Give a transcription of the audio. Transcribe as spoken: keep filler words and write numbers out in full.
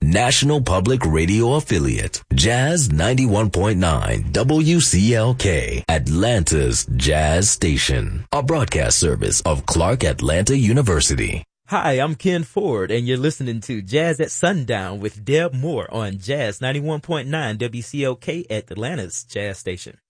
National Public Radio affiliate, Jazz ninety-one point nine W C L K, Atlanta's Jazz Station, a broadcast service of Clark Atlanta University. Hi, I'm Ken Ford, and you're listening to Jazz at Sundown with Deb Moore on Jazz ninety-one point nine W C L K at Atlanta's Jazz Station.